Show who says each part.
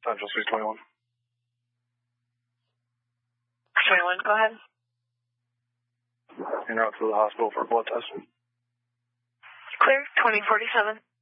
Speaker 1: Central 621.
Speaker 2: 21, go ahead.
Speaker 1: En route to the hospital for a blood test.
Speaker 2: Clear, 2047.